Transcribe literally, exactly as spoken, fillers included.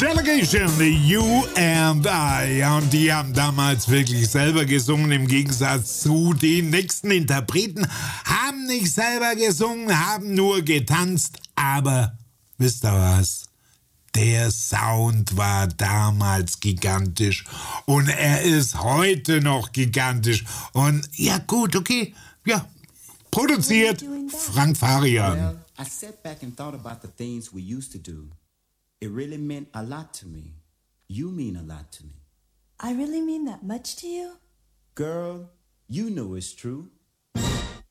Delegation, You and I. Ja, und die haben damals wirklich selber gesungen, im Gegensatz zu den nächsten Interpreten. Haben nicht selber gesungen, haben nur getanzt. Aber wisst ihr was? Der Sound war damals gigantisch. Und er ist heute noch gigantisch. Und ja gut, okay, ja, produziert Frank Farian. Well, I sat back and thought about the things we used to do. It really meant a lot to me. You mean a lot to me. I really mean that much to you? Girl, you know it's true.